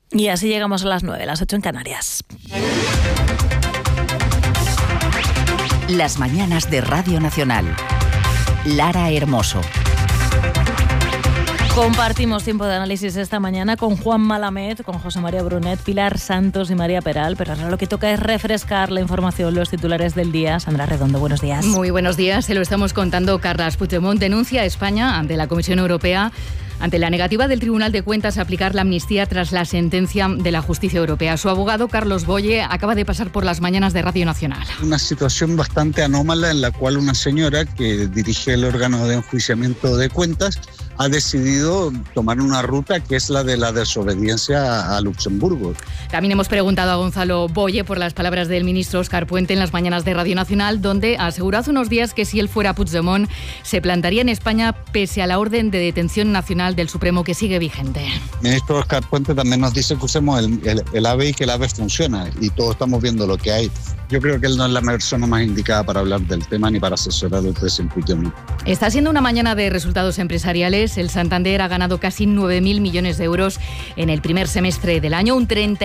Y así llegamos a las 9, las 8 en Canarias. Las mañanas de Radio Nacional. Lara Hermoso. Compartimos tiempo de análisis esta mañana con Juan Malamed, con José María Brunet, Pilar Santos y María Peral, pero ahora lo que toca es refrescar la información, los titulares del día. Sandra Redondo, buenos días. Muy buenos días, se lo estamos contando. Carles Puigdemont denuncia a España ante la Comisión Europea ante la negativa del Tribunal de Cuentas a aplicar la amnistía tras la sentencia de la Justicia Europea. Su abogado, Carlos Boye, acaba de pasar por las mañanas de Radio Nacional. Una situación bastante anómala en la cual una señora que dirige el órgano de enjuiciamiento de cuentas ha decidido tomar una ruta que es la de la desobediencia a Luxemburgo. También hemos preguntado a Gonzalo Boye por las palabras del ministro Óscar Puente en las mañanas de Radio Nacional, donde aseguró hace unos días que si él fuera Puigdemont se plantaría en España pese a la orden de detención nacional del Supremo que sigue vigente. El ministro Óscar Puente también nos dice que usemos el AVE y que el AVE funciona y todos estamos viendo lo que hay. Yo creo que él no es la persona más indicada para hablar del tema ni para asesorar al presidente Puigdemont. Está siendo una mañana de resultados empresariales. El Santander ha ganado casi 9.000 millones de euros en el primer semestre del año, un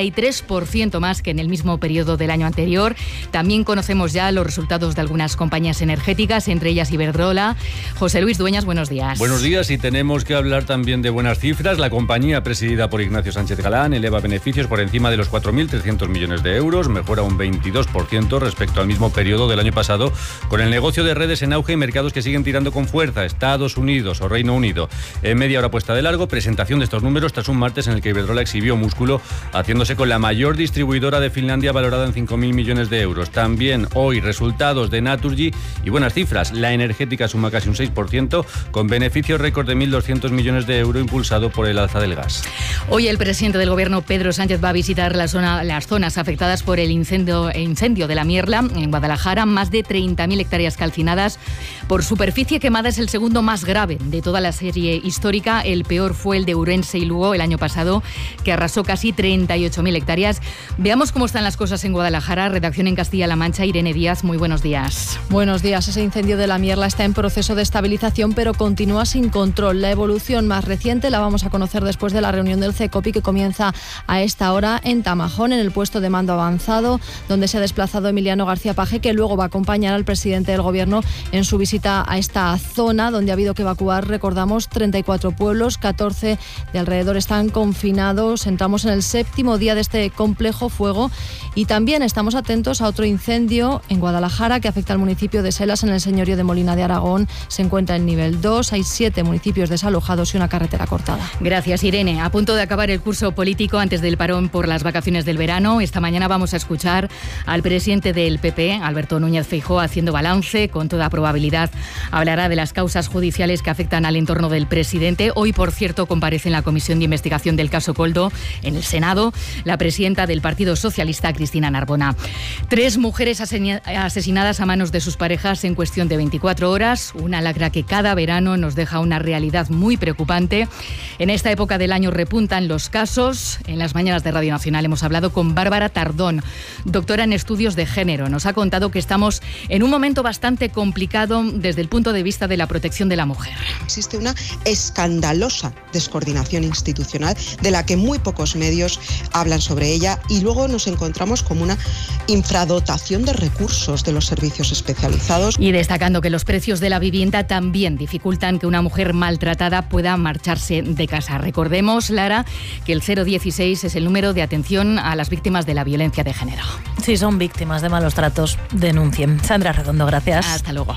33% más que en el mismo periodo del año anterior. También conocemos ya los resultados de algunas compañías energéticas, entre ellas Iberdrola. José Luis Dueñas, buenos días. Buenos días, y tenemos que hablar también de buenas cifras. La compañía presidida por Ignacio Sánchez Galán eleva beneficios por encima de los 4.300 millones de euros, mejora un 22% respecto al mismo periodo del año pasado, con el negocio de redes en auge y mercados que siguen tirando con fuerza, Estados Unidos o Reino Unido. En media hora puesta de largo, presentación de estos números tras un martes en el que Iberdrola exhibió músculo, haciéndose con la mayor distribuidora de Finlandia, valorada en 5.000 millones de euros. También hoy resultados de Naturgy y buenas cifras. La energética suma casi un 6%, con beneficios récord de 1.200 millones de euros, impulsado por el alza del gas. Hoy el presidente del Gobierno, Pedro Sánchez, va a visitar las zonas afectadas por el incendio de la Mierla, en Guadalajara. Más de 30.000 hectáreas calcinadas. Por superficie quemada es el segundo más grave de toda la serie histórica. El peor fue el de Ourense y Lugo el año pasado, que arrasó casi 38.000 hectáreas. Veamos cómo están las cosas en Guadalajara. Redacción en Castilla-La Mancha, Irene Díaz, muy buenos días. Buenos días. Ese incendio de la Mierla está en proceso de estabilización, pero continúa sin control. La evolución más reciente la vamos a conocer después de la reunión del CECOPI, que comienza a esta hora en Tamajón, en el puesto de mando avanzado, donde se ha desplazado Emiliano García Paje, que luego va a acompañar al presidente del Gobierno en su visita a esta zona, donde ha habido que evacuar, recordamos, 34 pueblos, 14 de alrededor están confinados. Entramos en el 7º día de este complejo fuego y también estamos atentos a otro incendio en Guadalajara que afecta al municipio de Selas, en el señorío de Molina de Aragón. Se encuentra en nivel 2, hay 7 municipios desalojados y una carretera cortada. Gracias, Irene. A punto de acabar el curso político antes del parón por las vacaciones del verano, esta mañana vamos a escuchar al presidente del PP, Alberto Núñez Feijóo, haciendo balance. Con toda probabilidad hablará de las causas judiciales que afectan al entorno del presidente. Hoy, por cierto, comparece en la Comisión de Investigación del caso Koldo en el Senado la presidenta del Partido Socialista, Cristina Narbona. 3 mujeres asesinadas a manos de sus parejas en cuestión de 24 horas, una lacra que cada verano nos deja una realidad muy preocupante. En esta época del año repuntan los casos. En las mañanas de Radio Nacional hemos hablado con Bárbara Tardón, doctora en estudios de género. Nos ha contado que estamos en un momento bastante complicado desde el punto de vista de la protección de la mujer. Existe una escandalosa descoordinación institucional de la que muy pocos medios hablan sobre ella, y luego nos encontramos como una infradotación de recursos de los servicios especializados. Y destacando que los precios de la vivienda también dificultan que una mujer maltratada pueda marcharse de casa. Recordemos, Lara, que el 016 es el número de atención a las víctimas de la violencia de género. Si son víctimas de malos tratos, denuncien. Sandra Redondo, gracias. Hasta luego.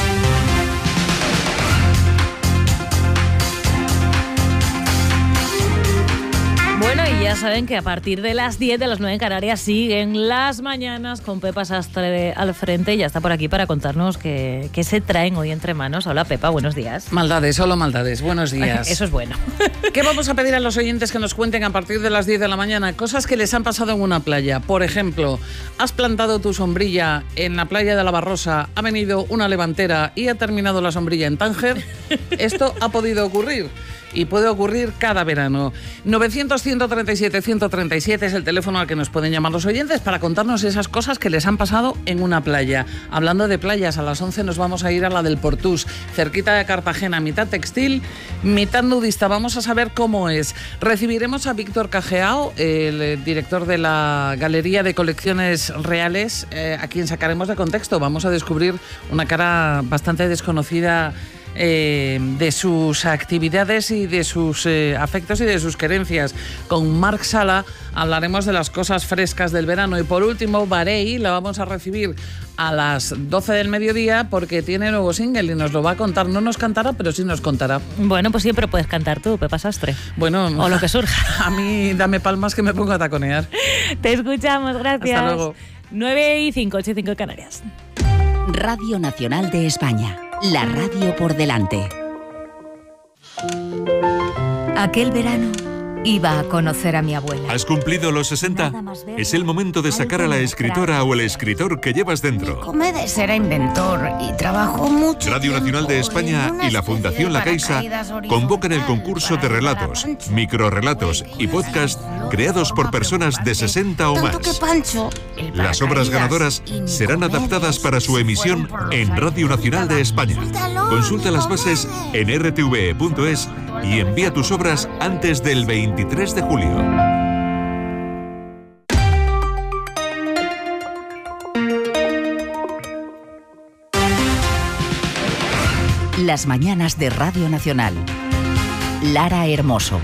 Bueno, y ya saben que a partir de las 10, de las 9 en Canarias, siguen las mañanas con Pepa Sastre al frente. Ya está por aquí para contarnos qué se traen hoy entre manos. Hola, Pepa, buenos días. Maldades, solo maldades, buenos días. Eso es bueno. ¿Qué vamos a pedir a los oyentes que nos cuenten a partir de las 10 de la mañana? Cosas que les han pasado en una playa. Por ejemplo, has plantado tu sombrilla en la playa de la Barrosa, ha venido una levantera y ha terminado la sombrilla en Tánger. Esto ha podido ocurrir. y puede ocurrir cada verano. 900-137-137 es el teléfono al que nos pueden llamar los oyentes para contarnos esas cosas que les han pasado en una playa. Hablando de playas, a las 11 nos vamos a ir a la del Portús, cerquita de Cartagena, mitad textil, mitad nudista. Vamos a saber cómo es. Recibiremos a Víctor Cajeao, el director de la Galería de Colecciones Reales, a quien sacaremos de contexto. Vamos a descubrir una cara bastante desconocida de sus actividades y de sus afectos y de sus querencias. Con Marc Sala hablaremos de las cosas frescas del verano. Y por último, Barei la vamos a recibir a las 12 del mediodía porque tiene nuevo single y nos lo va a contar. No nos cantará, pero sí nos contará. Bueno, pues siempre puedes cantar tú, Pepa Sastre. Bueno, o lo que surja. A mí dame palmas que me pongo a taconear. Te escuchamos, gracias. Hasta luego. 9:05, 8:05 en Canarias. Radio Nacional de España. La radio por delante. Aquel verano iba a conocer a mi abuela. ¿Has cumplido los 60? Es el momento de sacar a la escritora o el escritor que llevas dentro. Comedes era inventor y trabajó mucho. Radio Nacional de España y la Fundación La Caixa convocan el concurso de relatos, microrrelatos y podcast creados por personas de 60 o más. Las obras ganadoras serán adaptadas para su emisión en Radio Nacional de España. Consulta las bases en rtve.es y envía tus obras antes del 23 de julio. Las mañanas de Radio Nacional. Lara Hermoso.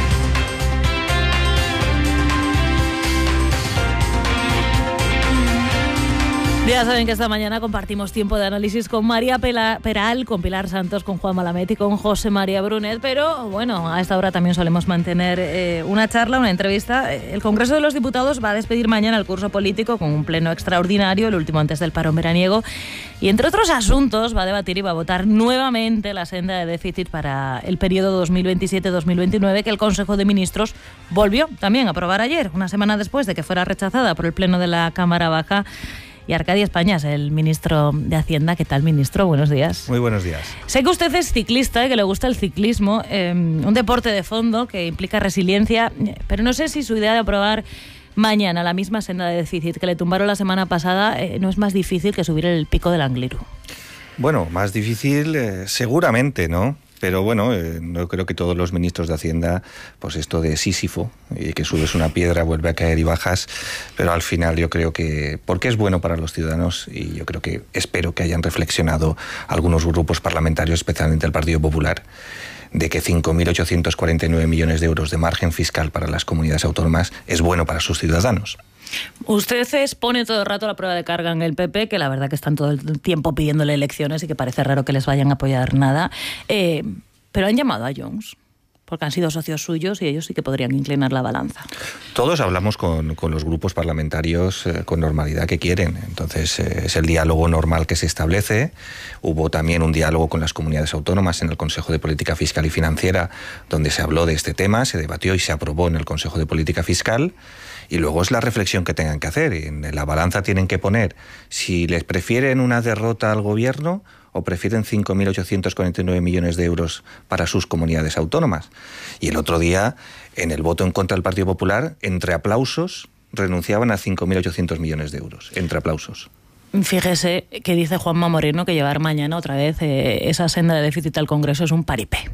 Ya saben que esta mañana compartimos tiempo de análisis con María Peral, con Pilar Santos, con Juan Malamet y con José María Brunet, pero bueno, a esta hora también solemos mantener una charla, una entrevista. El Congreso de los Diputados va a despedir mañana el curso político con un pleno extraordinario, el último antes del parón veraniego, y entre otros asuntos va a debatir y va a votar nuevamente la senda de déficit para el periodo 2027-2029 que el Consejo de Ministros volvió también a aprobar ayer, una semana después de que fuera rechazada por el Pleno de la Cámara Baja. Y Arcadio Españas, el ministro de Hacienda. ¿Qué tal, ministro? Buenos días. Muy buenos días. Sé que usted es ciclista y que le gusta el ciclismo, un deporte de fondo que implica resiliencia, pero no sé si su idea de aprobar mañana la misma senda de déficit que le tumbaron la semana pasada no es más difícil que subir el pico del Angliru. Bueno, más difícil seguramente, ¿no? Pero bueno, no creo que todos los ministros de Hacienda, pues esto de Sísifo, y que subes una piedra, vuelve a caer y bajas, pero al final yo creo que, porque es bueno para los ciudadanos, y yo creo que espero que hayan reflexionado algunos grupos parlamentarios, especialmente el Partido Popular, de que 5.849 millones de euros de margen fiscal para las comunidades autónomas es bueno para sus ciudadanos. Usted expone todo el rato la prueba de carga en el PP, que la verdad que están todo el tiempo pidiéndole elecciones y que parece raro que les vayan a apoyar nada. Pero han llamado a Junts, porque han sido socios suyos y ellos sí que podrían inclinar la balanza. Todos hablamos con los grupos parlamentarios con normalidad que quieren. Entonces es el diálogo normal que se establece. Hubo también un diálogo con las comunidades autónomas en el Consejo de Política Fiscal y Financiera, donde se habló de este tema, se debatió y se aprobó en el Consejo de Política Fiscal. Y luego es la reflexión que tengan que hacer. En la balanza tienen que poner si les prefieren una derrota al gobierno o prefieren 5.849 millones de euros para sus comunidades autónomas. Y el otro día, en el voto en contra del Partido Popular, entre aplausos, renunciaban a 5.800 millones de euros. Entre aplausos. Fíjese que dice Juanma Moreno que llevar mañana otra vez esa senda de déficit al Congreso es un paripé.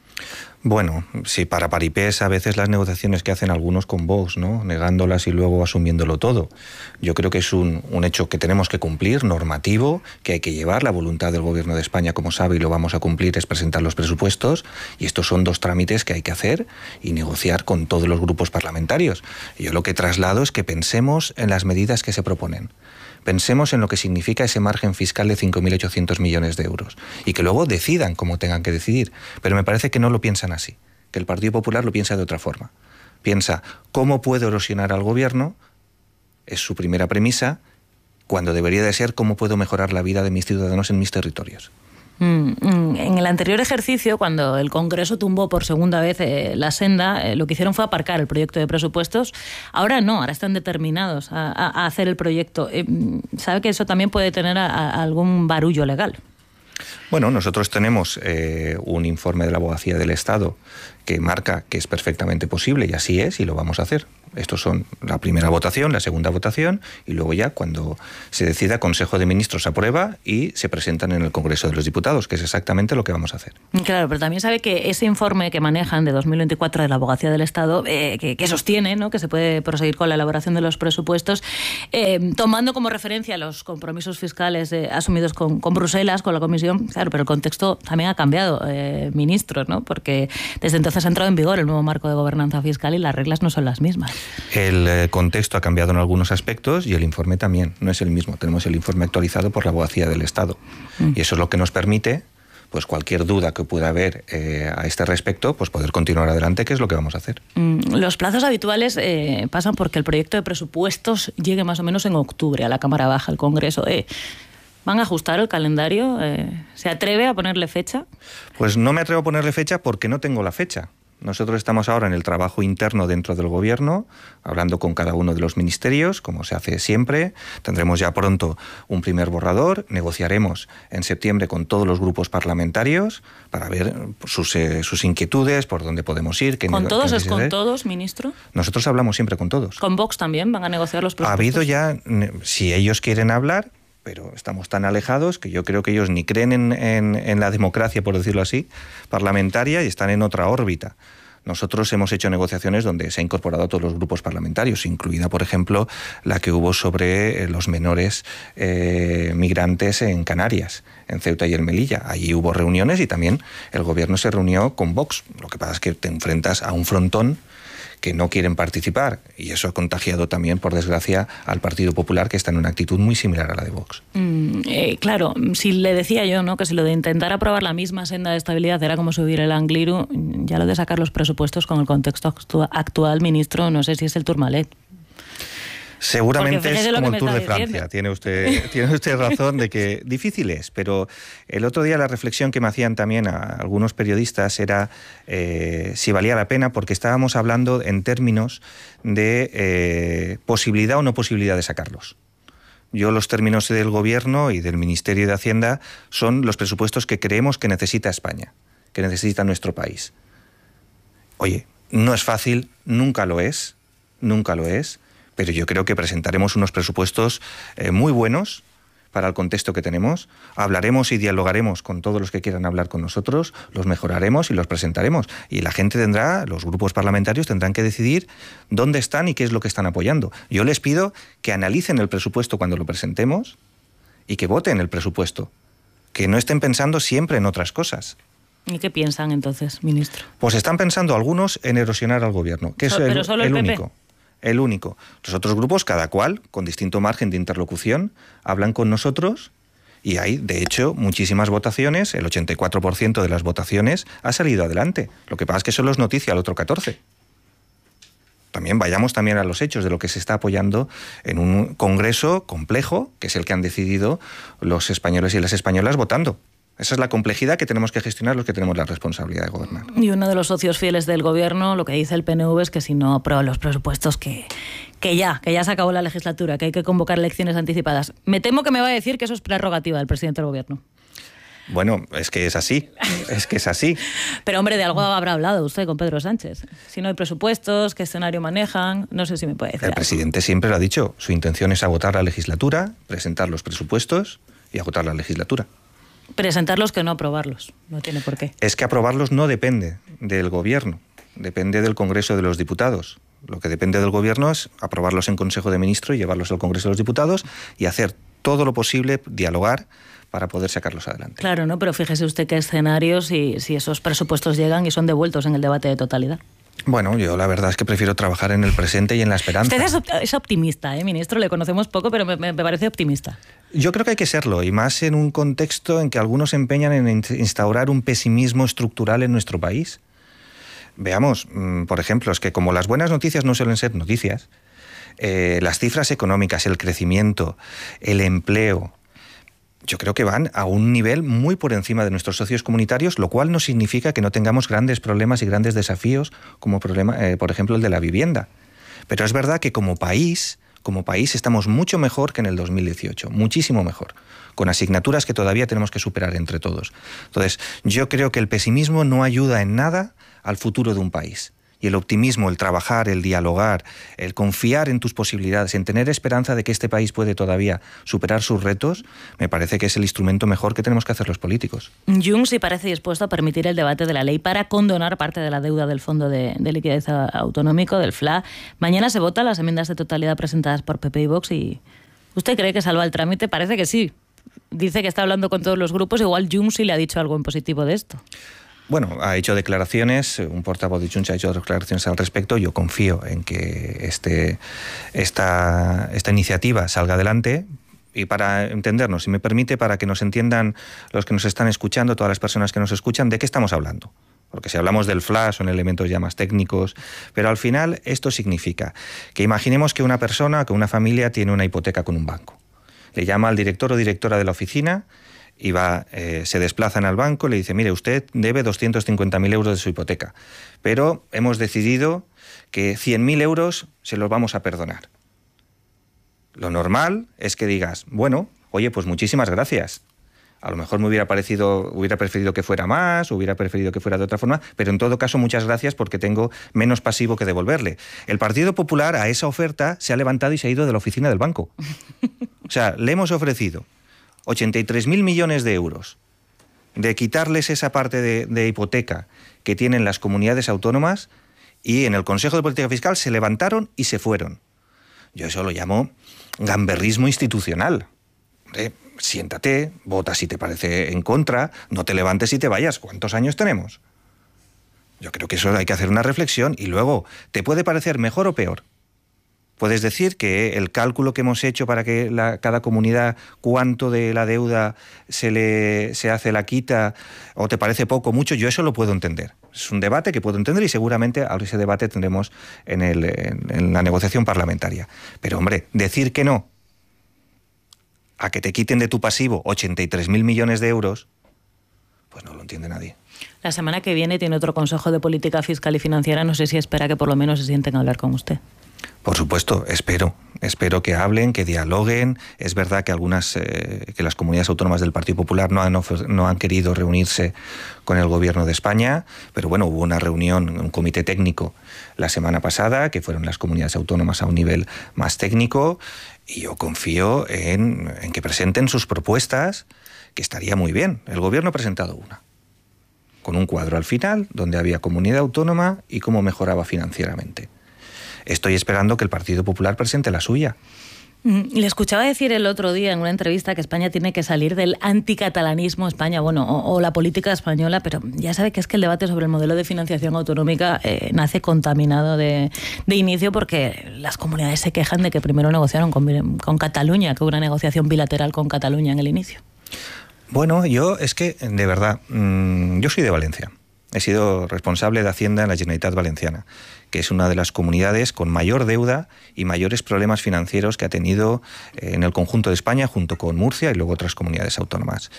Bueno, sí, para paripés a veces las negociaciones que hacen algunos con Vox, ¿no? Negándolas y luego asumiéndolo todo. Yo creo que es un hecho que tenemos que cumplir, normativo, que hay que llevar. La voluntad del Gobierno de España, como sabe, y lo vamos a cumplir, es presentar los presupuestos. Y estos son dos trámites que hay que hacer y negociar con todos los grupos parlamentarios. Y yo lo que traslado es que pensemos en las medidas que se proponen. Pensemos en lo que significa ese margen fiscal de 5.800 millones de euros y que luego decidan como tengan que decidir. Pero me parece que no lo piensan así, que el Partido Popular lo piensa de otra forma. Piensa cómo puedo erosionar al gobierno, es su primera premisa, cuando debería de ser cómo puedo mejorar la vida de mis ciudadanos en mis territorios. En el anterior ejercicio, cuando el Congreso tumbó por segunda vez la senda, lo que hicieron fue aparcar el proyecto de presupuestos. Ahora no, ahora están determinados a hacer el proyecto. ¿Sabe que eso también puede tener algún barullo legal? Bueno, nosotros tenemos un informe de la Abogacía del Estado que marca que es perfectamente posible, y así es, y lo vamos a hacer. Estos son la primera votación, la segunda votación, y luego ya cuando se decida, Consejo de Ministros aprueba y se presentan en el Congreso de los Diputados, que es exactamente lo que vamos a hacer. Claro, pero también sabe que ese informe que manejan de 2024 de la Abogacía del Estado, que sostiene, ¿no?, que se puede proseguir con la elaboración de los presupuestos, tomando como referencia los compromisos fiscales asumidos con Bruselas, con la Comisión. Claro, pero el contexto también ha cambiado, ministro, ¿no?, porque desde entonces ha entrado en vigor el nuevo marco de gobernanza fiscal y las reglas no son las mismas. El contexto ha cambiado en algunos aspectos y el informe también, no es el mismo. Tenemos el informe actualizado por la Abogacía del Estado. Y eso es lo que nos permite, pues cualquier duda que pueda haber a este respecto, pues poder continuar adelante, que es lo que vamos a hacer. Los plazos habituales pasan porque el proyecto de presupuestos llegue más o menos en octubre a la Cámara Baja, al Congreso. ¿Van a ajustar el calendario? ¿Se atreve a ponerle fecha? Pues no me atrevo a ponerle fecha porque no tengo la fecha. Nosotros estamos ahora en el trabajo interno dentro del Gobierno, hablando con cada uno de los ministerios, como se hace siempre. Tendremos ya pronto un primer borrador, negociaremos en septiembre con todos los grupos parlamentarios para ver sus inquietudes, por dónde podemos ir. ¿Con todos es con todos, ministro? Nosotros hablamos siempre con todos. ¿Con Vox también van a negociar los presupuestos? Ha habido ya, si ellos quieren hablar, pero estamos tan alejados que yo creo que ellos ni creen en la democracia, por decirlo así, parlamentaria, y están en otra órbita. Nosotros hemos hecho negociaciones donde se ha incorporado a todos los grupos parlamentarios, incluida, por ejemplo, la que hubo sobre los menores migrantes en Canarias, en Ceuta y en Melilla. Allí hubo reuniones y también el Gobierno se reunió con Vox. Lo que pasa es que te enfrentas a un frontón que no quieren participar, y eso ha contagiado también, por desgracia, al Partido Popular, que está en una actitud muy similar a la de Vox. Claro, si le decía yo, ¿no?, que si lo de intentar aprobar la misma senda de estabilidad era como subir el Angliru, ya lo de sacar los presupuestos con el contexto actual, ministro, no sé si es el Tourmalet. Seguramente es como el Tour de Francia. Tiene usted razón de que difícil es, pero el otro día la reflexión que me hacían también a algunos periodistas era si valía la pena, porque estábamos hablando en términos de posibilidad o no posibilidad de sacarlos. Yo los términos del Gobierno y del Ministerio de Hacienda son los presupuestos que creemos que necesita España, que necesita nuestro país. Oye, no es fácil, nunca lo es, pero yo creo que presentaremos unos presupuestos muy buenos para el contexto que tenemos. Hablaremos y dialogaremos con todos los que quieran hablar con nosotros, los mejoraremos y los presentaremos. Y la gente los grupos parlamentarios tendrán que decidir dónde están y qué es lo que están apoyando. Yo les pido que analicen el presupuesto cuando lo presentemos y que voten el presupuesto, que no estén pensando siempre en otras cosas. ¿Y qué piensan entonces, ministro? Pues están pensando algunos en erosionar al Gobierno, que es el único. El único. Los otros grupos, cada cual, con distinto margen de interlocución, hablan con nosotros y hay, de hecho, muchísimas votaciones. El 84% de las votaciones ha salido adelante. Lo que pasa es que solo es noticia al otro 14%. Vayamos también a los hechos de lo que se está apoyando en un Congreso complejo, que es el que han decidido los españoles y las españolas votando. Esa es la complejidad que tenemos que gestionar los que tenemos la responsabilidad de gobernar. Y uno de los socios fieles del Gobierno, lo que dice el PNV es que si no aprueba los presupuestos, que ya se acabó la legislatura, que hay que convocar elecciones anticipadas. Me temo que me va a decir que eso es prerrogativa del presidente del Gobierno. Bueno, es que es así. Pero hombre, de algo habrá hablado usted con Pedro Sánchez. Si no hay presupuestos, ¿qué escenario manejan? No sé si me puede decir. El presidente siempre lo ha dicho. Su intención es agotar la legislatura, presentar los presupuestos y agotar la legislatura. Presentarlos que no aprobarlos, no tiene por qué. Es que aprobarlos no depende del Gobierno, depende del Congreso de los Diputados. Lo que depende del Gobierno es aprobarlos en Consejo de Ministros y llevarlos al Congreso de los Diputados y hacer todo lo posible, dialogar, para poder sacarlos adelante. Claro, ¿no? Pero fíjese usted qué escenarios si esos presupuestos llegan y son devueltos en el debate de totalidad. Bueno, yo la verdad es que prefiero trabajar en el presente y en la esperanza. Usted es optimista, ministro, le conocemos poco, pero me parece optimista. Yo creo que hay que serlo, y más en un contexto en que algunos se empeñan en instaurar un pesimismo estructural en nuestro país. Veamos, por ejemplo, es que como las buenas noticias no suelen ser noticias, las cifras económicas, el crecimiento, el empleo, yo creo que van a un nivel muy por encima de nuestros socios comunitarios, lo cual no significa que no tengamos grandes problemas y grandes desafíos, como por ejemplo el de la vivienda. Pero es verdad que como país, como país estamos mucho mejor que en el 2018, muchísimo mejor, con asignaturas que todavía tenemos que superar entre todos. Entonces, yo creo que el pesimismo no ayuda en nada al futuro de un país. Y el optimismo, el trabajar, el dialogar, el confiar en tus posibilidades, en tener esperanza de que este país puede todavía superar sus retos, me parece que es el instrumento mejor que tenemos que hacer los políticos. Junts sí parece dispuesto a permitir el debate de la ley para condonar parte de la deuda del Fondo de Liquidez Autonómico, del FLA. Mañana se votan las enmiendas de totalidad presentadas por PP y Vox y ¿usted cree que salva el trámite? Parece que sí. Dice que está hablando con todos los grupos, igual Junts sí le ha dicho algo en positivo de esto. Bueno, ha hecho declaraciones, un portavoz de Junts ha hecho declaraciones al respecto. Yo confío en que esta iniciativa salga adelante. Y para entendernos, si me permite, para que nos entiendan los que nos están escuchando, todas las personas que nos escuchan, ¿de qué estamos hablando? Porque si hablamos del FLA son elementos ya más técnicos, pero al final esto significa que imaginemos que una persona, que una familia tiene una hipoteca con un banco. Le llama al director o directora de la oficina y se desplazan al banco y le dice, mire, usted debe 250.000 euros de su hipoteca, pero hemos decidido que 100.000 euros se los vamos a perdonar. Lo normal es que digas, bueno, oye, pues muchísimas gracias. A lo mejor hubiera preferido que fuera más, hubiera preferido que fuera de otra forma, pero en todo caso muchas gracias porque tengo menos pasivo que devolverle. El Partido Popular a esa oferta se ha levantado y se ha ido de la oficina del banco. O sea, le hemos ofrecido 83.000 millones de euros de quitarles esa parte de hipoteca que tienen las comunidades autónomas y en el Consejo de Política Fiscal se levantaron y se fueron. Yo eso lo llamo gamberrismo institucional. Siéntate, vota si te parece en contra, no te levantes y te vayas. ¿Cuántos años tenemos? Yo creo que eso hay que hacer una reflexión y luego, ¿te puede parecer mejor o peor? Puedes decir que el cálculo que hemos hecho para que cada comunidad cuánto de la deuda se hace la quita o te parece poco o mucho, yo eso lo puedo entender. Es un debate que puedo entender y seguramente ahora ese debate tendremos en la negociación parlamentaria. Pero hombre, decir que no a que te quiten de tu pasivo 83.000 millones de euros, pues no lo entiende nadie. La semana que viene tiene otro Consejo de Política Fiscal y Financiera. No sé si espera que por lo menos se sienten a hablar con usted. Por supuesto, espero que hablen, que dialoguen. Es verdad que que las comunidades autónomas del Partido Popular no han querido reunirse con el Gobierno de España, pero bueno, hubo una reunión, un comité técnico la semana pasada, que fueron las comunidades autónomas a un nivel más técnico, y yo confío en que presenten sus propuestas, que estaría muy bien. El Gobierno ha presentado una, con un cuadro al final, donde había comunidad autónoma y cómo mejoraba financieramente. Estoy esperando que el Partido Popular presente la suya. Le escuchaba decir el otro día en una entrevista que España tiene que salir del anticatalanismo España, o la política española, pero ya sabe que es que el debate sobre el modelo de financiación autonómica nace contaminado de inicio porque las comunidades se quejan de que primero negociaron con Cataluña, que hubo una negociación bilateral con Cataluña en el inicio. Bueno, es que, de verdad, yo soy de Valencia. He sido responsable de Hacienda en la Generalitat Valenciana, que es una de las comunidades con mayor deuda y mayores problemas financieros que ha tenido en el conjunto de España, junto con Murcia y luego otras comunidades autónomas.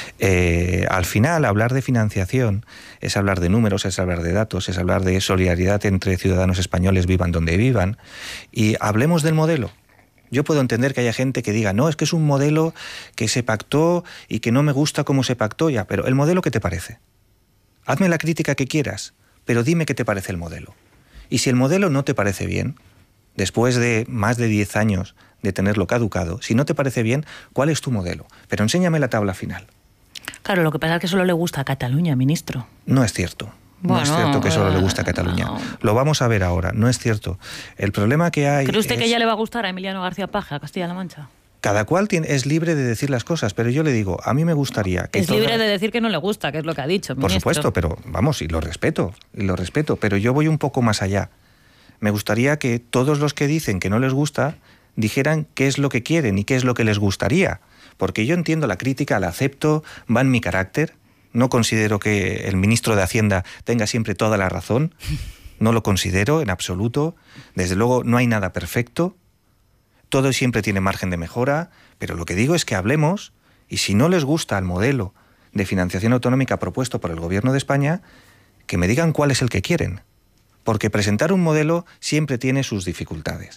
Al final, hablar de financiación es hablar de números, es hablar de datos, es hablar de solidaridad entre ciudadanos españoles, vivan donde vivan, y hablemos del modelo. Yo puedo entender que haya gente que diga, no, es que es un modelo que se pactó y que no me gusta cómo se pactó ya, pero ¿el modelo qué te parece? Hazme la crítica que quieras, pero dime qué te parece el modelo. Y si el modelo no te parece bien, después de más de 10 años de tenerlo caducado, si no te parece bien, ¿cuál es tu modelo? Pero enséñame la tabla final. Claro, lo que pasa es que solo le gusta a Cataluña, ministro. No es cierto. No es cierto que solo le gusta a Cataluña. No. Lo vamos a ver ahora, no es cierto. El problema que hay... ¿Cree usted que ya le va a gustar a Emiliano García Paje, a Castilla-La Mancha? Cada cual es libre de decir las cosas, pero yo le digo, a mí me gustaría que... Es libre de decir que no le gusta, que es lo que ha dicho, ministro. Por supuesto, pero vamos, y lo respeto, pero yo voy un poco más allá. Me gustaría que todos los que dicen que no les gusta dijeran qué es lo que quieren y qué es lo que les gustaría. Porque yo entiendo la crítica, la acepto, va en mi carácter. No considero que el ministro de Hacienda tenga siempre toda la razón. No lo considero en absoluto. Desde luego no hay nada perfecto. Todo siempre tiene margen de mejora, pero lo que digo es que hablemos y si no les gusta el modelo de financiación autonómica propuesto por el Gobierno de España, que me digan cuál es el que quieren. Porque presentar un modelo siempre tiene sus dificultades.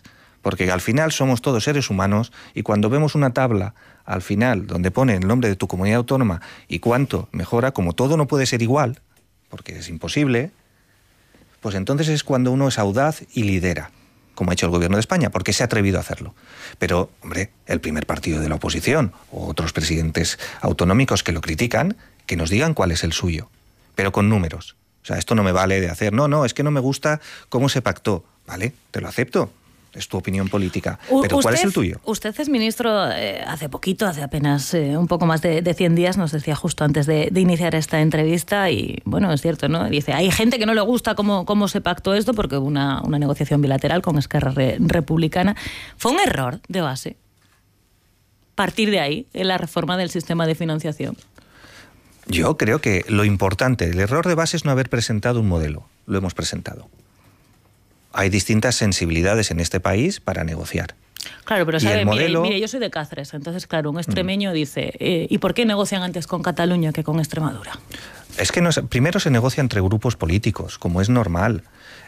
Porque al final somos todos seres humanos y cuando vemos una tabla al final donde pone el nombre de tu comunidad autónoma y cuánto mejora, como todo no puede ser igual, porque es imposible, pues entonces es cuando uno es audaz y lidera, como ha hecho el Gobierno de España, porque se ha atrevido a hacerlo. Pero, hombre, el primer partido de la oposición o otros presidentes autonómicos que lo critican, que nos digan cuál es el suyo, pero con números. O sea, esto no me vale de hacer, no, es que no me gusta cómo se pactó. Vale, te lo acepto. Es tu opinión política. Pero ¿cuál es el tuyo? Usted es ministro hace poquito, hace apenas un poco más de 100 días, nos decía justo antes de iniciar esta entrevista, y bueno, es cierto, ¿no? Dice, hay gente que no le gusta cómo se pactó esto, porque hubo una negociación bilateral con Esquerra Republicana. ¿Fue un error de base partir de ahí en la reforma del sistema de financiación? Yo creo que lo importante, el error de base es no haber presentado un modelo. Lo hemos presentado. Hay distintas sensibilidades en este país para negociar. Claro, pero sabe, mire, yo soy de Cáceres, entonces, claro, un extremeño dice, ¿y por qué negocian antes con Cataluña que con Extremadura? Es que primero se negocia entre grupos políticos, como es normal.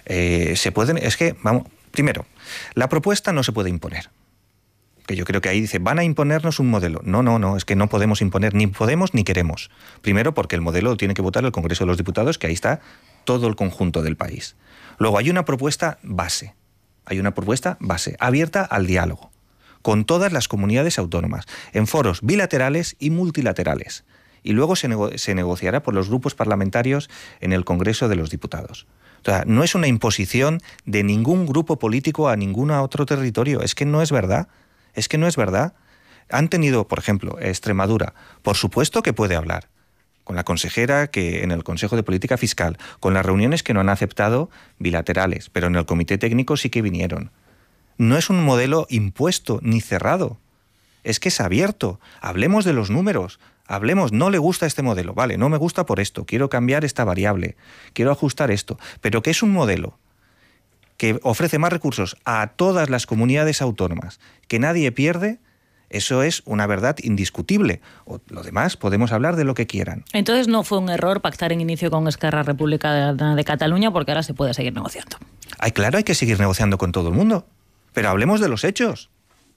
Primero, la propuesta no se puede imponer. Que yo creo que ahí dice, van a imponernos un modelo. No, es que no podemos imponer, ni podemos ni queremos. Primero porque el modelo lo tiene que votar el Congreso de los Diputados, que ahí está todo el conjunto del país. Luego hay una propuesta base, abierta al diálogo, con todas las comunidades autónomas, en foros bilaterales y multilaterales. Y luego se negociará por los grupos parlamentarios en el Congreso de los Diputados. O sea, no es una imposición de ningún grupo político a ningún otro territorio. Es que no es verdad. Han tenido, por ejemplo, Extremadura, por supuesto que puede hablar con la consejera que en el Consejo de Política Fiscal, con las reuniones que no han aceptado bilaterales, pero en el Comité Técnico sí que vinieron. No es un modelo impuesto ni cerrado, es que es abierto. Hablemos de los números, no le gusta este modelo, vale, no me gusta por esto, quiero cambiar esta variable, quiero ajustar esto, pero que es un modelo que ofrece más recursos a todas las comunidades autónomas, que nadie pierde. Eso es una verdad indiscutible. O lo demás, podemos hablar de lo que quieran. Entonces no fue un error pactar en inicio con Esquerra Republicana de Cataluña, porque ahora se puede seguir negociando. Claro, hay que seguir negociando con todo el mundo. Pero hablemos de los hechos.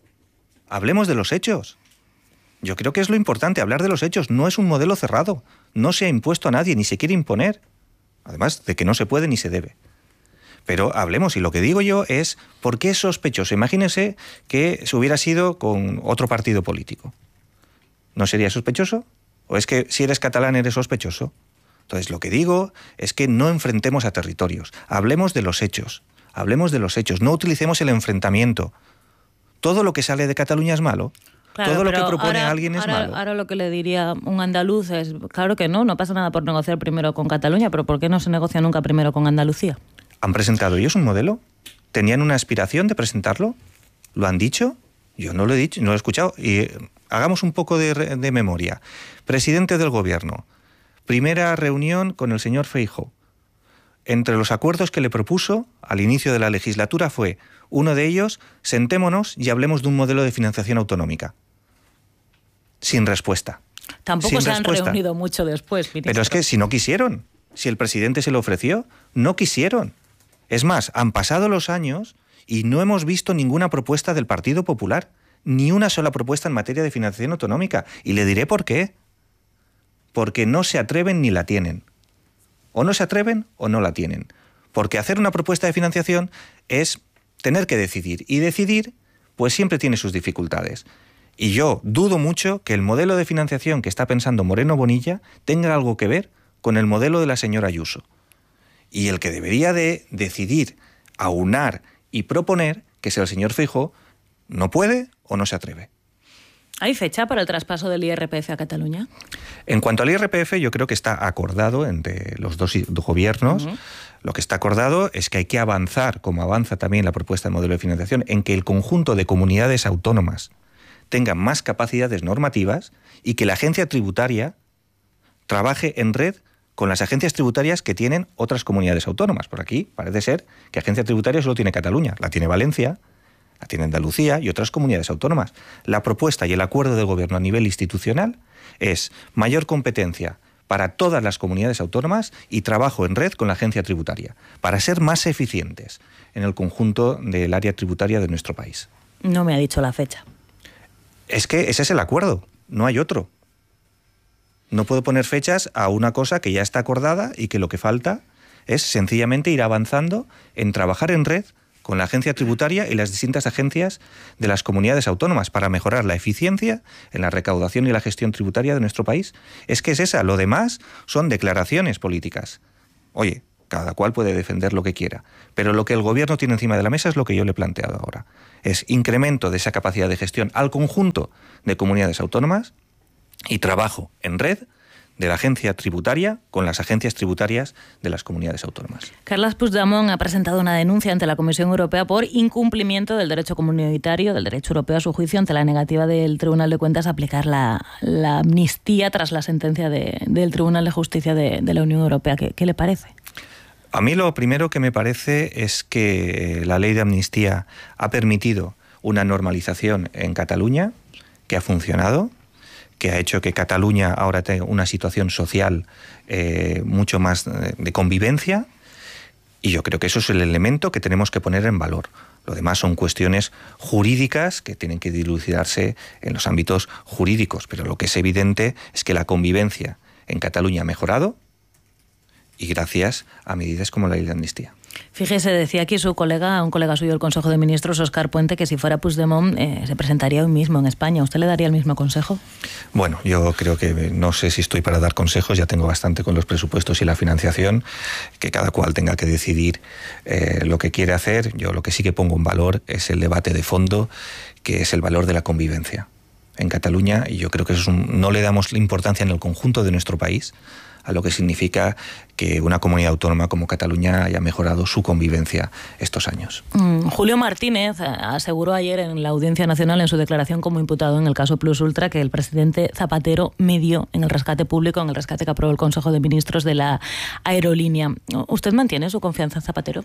Yo creo que es lo importante, hablar de los hechos. No es un modelo cerrado. No se ha impuesto a nadie, ni se quiere imponer. Además de que no se puede ni se debe. Pero hablemos, y lo que digo yo es, ¿por qué es sospechoso? Imagínense que se hubiera sido con otro partido político. ¿No sería sospechoso? ¿O es que si eres catalán eres sospechoso? Entonces lo que digo es que no enfrentemos a territorios, hablemos de los hechos, no utilicemos el enfrentamiento. Todo lo que sale de Cataluña es malo. Claro, todo lo que propone alguien es malo. Ahora lo que le diría un andaluz es, claro que no pasa nada por negociar primero con Cataluña, pero ¿por qué no se negocia nunca primero con Andalucía? ¿Han presentado ellos un modelo? ¿Tenían una aspiración de presentarlo? ¿Lo han dicho? Yo no lo he dicho, no lo he escuchado. Y hagamos un poco de memoria. Presidente del Gobierno. Primera reunión con el señor Feijóo. Entre los acuerdos que le propuso al inicio de la legislatura fue, uno de ellos, sentémonos y hablemos de un modelo de financiación autonómica. Sin respuesta. Tampoco se han reunido mucho después, ministro. Pero es que si no quisieron, si el presidente se lo ofreció, no quisieron. Es más, han pasado los años y no hemos visto ninguna propuesta del Partido Popular, ni una sola propuesta en materia de financiación autonómica. Y le diré por qué. Porque no se atreven ni la tienen. O no se atreven o no la tienen. Porque hacer una propuesta de financiación es tener que decidir. Y decidir, pues siempre tiene sus dificultades. Y yo dudo mucho que el modelo de financiación que está pensando Moreno Bonilla tenga algo que ver con el modelo de la señora Ayuso. Y el que debería de decidir, aunar y proponer, que sea el señor Feijóo, no puede o no se atreve. ¿Hay fecha para el traspaso del IRPF a Cataluña? En cuanto al IRPF, yo creo que está acordado entre los dos gobiernos. Lo que está acordado es que hay que avanzar, como avanza también la propuesta de modelo de financiación, en que el conjunto de comunidades autónomas tengan más capacidades normativas y que la agencia tributaria trabaje en red con las agencias tributarias que tienen otras comunidades autónomas. Por aquí parece ser que agencia tributaria solo tiene Cataluña, la tiene Valencia, la tiene Andalucía y otras comunidades autónomas. La propuesta y el acuerdo del Gobierno a nivel institucional es mayor competencia para todas las comunidades autónomas y trabajo en red con la agencia tributaria, para ser más eficientes en el conjunto del área tributaria de nuestro país. No me ha dicho la fecha. Es que ese es el acuerdo, no hay otro. No puedo poner fechas a una cosa que ya está acordada y que lo que falta es sencillamente ir avanzando en trabajar en red con la agencia tributaria y las distintas agencias de las comunidades autónomas para mejorar la eficiencia en la recaudación y la gestión tributaria de nuestro país. Es que es esa, lo demás son declaraciones políticas. Oye, cada cual puede defender lo que quiera, pero lo que el Gobierno tiene encima de la mesa es lo que yo le he planteado ahora. Es incremento de esa capacidad de gestión al conjunto de comunidades autónomas y trabajo en red de la agencia tributaria con las agencias tributarias de las comunidades autónomas. Carles Puigdemont ha presentado una denuncia ante la Comisión Europea por incumplimiento del derecho comunitario, del derecho europeo a su juicio, ante la negativa del Tribunal de Cuentas a aplicar la amnistía tras la sentencia del Tribunal de Justicia de la Unión Europea. ¿Qué le parece? A mí lo primero que me parece es que la ley de amnistía ha permitido una normalización en Cataluña que ha funcionado, que ha hecho que Cataluña ahora tenga una situación social mucho más de convivencia, y yo creo que eso es el elemento que tenemos que poner en valor. Lo demás son cuestiones jurídicas que tienen que dilucidarse en los ámbitos jurídicos, pero lo que es evidente es que la convivencia en Cataluña ha mejorado, y gracias a medidas como la ley de amnistía. Fíjese, decía aquí un colega suyo del Consejo de Ministros, Óscar Puente, que si fuera Puigdemont se presentaría hoy mismo en España. ¿Usted le daría el mismo consejo? Bueno, yo creo que no sé si estoy para dar consejos, ya tengo bastante con los presupuestos y la financiación, que cada cual tenga que decidir lo que quiere hacer. Yo lo que sí que pongo en valor es el debate de fondo, que es el valor de la convivencia en Cataluña, y yo creo que eso no le damos importancia en el conjunto de nuestro país a lo que significa que una comunidad autónoma como Cataluña haya mejorado su convivencia estos años. Julio Martínez aseguró ayer en la Audiencia Nacional, en su declaración como imputado en el caso Plus Ultra, que el presidente Zapatero medió en el rescate público, en el rescate que aprobó el Consejo de Ministros de la aerolínea. ¿Usted mantiene su confianza en Zapatero?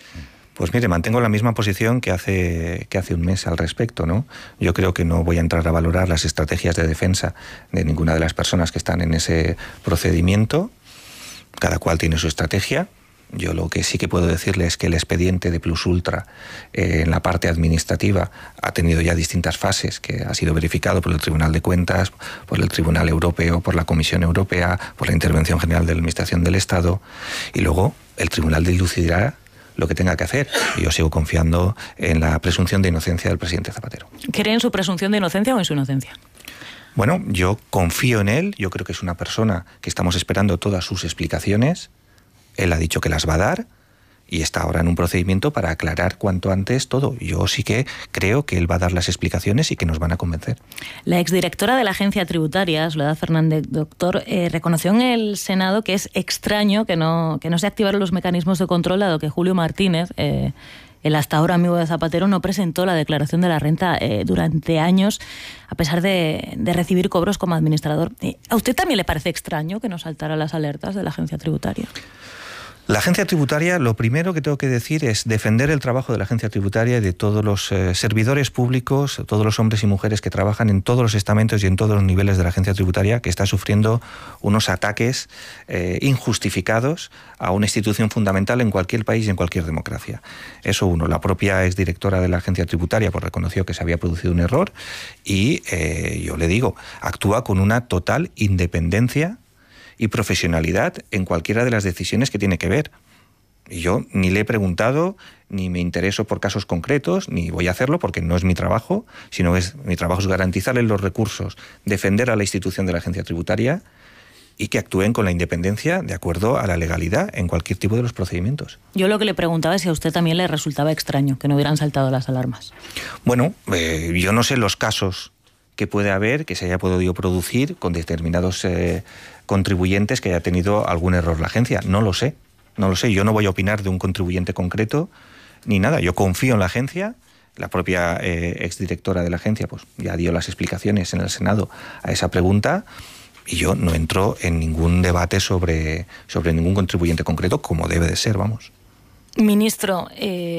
Pues mire, mantengo la misma posición que hace un mes al respecto, ¿no? Yo creo que no voy a entrar a valorar las estrategias de defensa de ninguna de las personas que están en ese procedimiento. Cada cual tiene su estrategia. Yo lo que sí que puedo decirle es que el expediente de Plus Ultra en la parte administrativa ha tenido ya distintas fases, que ha sido verificado por el Tribunal de Cuentas, por el Tribunal Europeo, por la Comisión Europea, por la Intervención General de la Administración del Estado, y luego el Tribunal dilucidará lo que tenga que hacer. Y yo sigo confiando en la presunción de inocencia del presidente Zapatero. ¿Cree en su presunción de inocencia o en su inocencia? Bueno, yo confío en él. Yo creo que es una persona que estamos esperando todas sus explicaciones. Él ha dicho que las va a dar y está ahora en un procedimiento para aclarar cuanto antes todo. Yo sí que creo que él va a dar las explicaciones y que nos van a convencer. La exdirectora de la Agencia Tributaria, Soledad Fernández, doctor, reconoció en el Senado que es extraño que no se activaron los mecanismos de control, dado que Julio Martínez, el hasta ahora amigo de Zapatero, no presentó la declaración de la renta durante años, a pesar de recibir cobros como administrador. ¿A usted también le parece extraño que no saltara las alertas de la Agencia Tributaria? La agencia tributaria, lo primero que tengo que decir es defender el trabajo de la agencia tributaria y de todos los servidores públicos, todos los hombres y mujeres que trabajan en todos los estamentos y en todos los niveles de la agencia tributaria, que está sufriendo unos ataques injustificados a una institución fundamental en cualquier país y en cualquier democracia. Eso uno. La propia exdirectora de la agencia tributaria pues reconoció que se había producido un error y yo le digo, actúa con una total independencia y profesionalidad en cualquiera de las decisiones que tiene que ver. Y yo ni le he preguntado, ni me intereso por casos concretos, ni voy a hacerlo porque no es mi trabajo, sino mi trabajo es garantizarle los recursos, defender a la institución de la agencia tributaria y que actúen con la independencia de acuerdo a la legalidad en cualquier tipo de los procedimientos. Yo lo que le preguntaba es si a usted también le resultaba extraño que no hubieran saltado las alarmas. Bueno, yo no sé los casos que puede haber, que se haya podido producir con determinados contribuyentes que haya tenido algún error la agencia. No lo sé. Yo no voy a opinar de un contribuyente concreto ni nada. Yo confío en la agencia. La propia exdirectora de la agencia pues ya dio las explicaciones en el Senado a esa pregunta y yo no entro en ningún debate sobre ningún contribuyente concreto, como debe de ser, vamos. Ministro,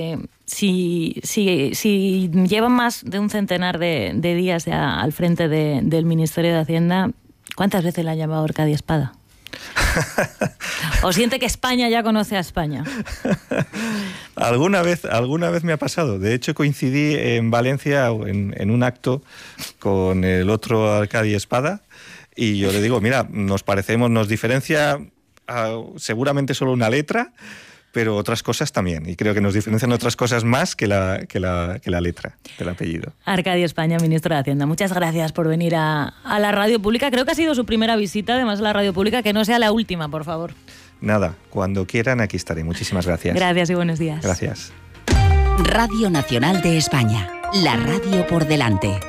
si lleva más de un centenar de días ya al frente del Ministerio de Hacienda, ¿cuántas veces le ha llamado horca y espada? ¿O siente que España ya conoce a España? Alguna vez me ha pasado. De hecho, coincidí en Valencia en un acto con el otro Arcadi Espada y yo le digo, mira, nos parecemos, nos diferencia seguramente solo una letra, pero otras cosas también. Y creo que nos diferencian otras cosas más que la letra del apellido. Arcadi España, ministro de Hacienda. Muchas gracias por venir a la radio pública. Creo que ha sido su primera visita, además, a la radio pública. Que no sea la última, por favor. Nada, cuando quieran aquí estaré. Muchísimas gracias. Gracias y buenos días. Gracias. Radio Nacional de España. La radio por delante.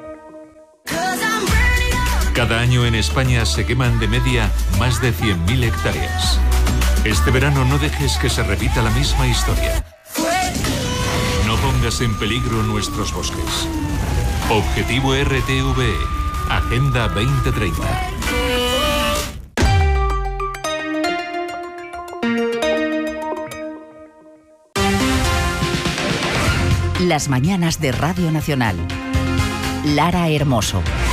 Cada año en España se queman de media más de 100.000 hectáreas. Este verano no dejes que se repita la misma historia. No pongas en peligro nuestros bosques. Objetivo RTVE. Agenda 2030. Las mañanas de Radio Nacional. Lara Hermoso.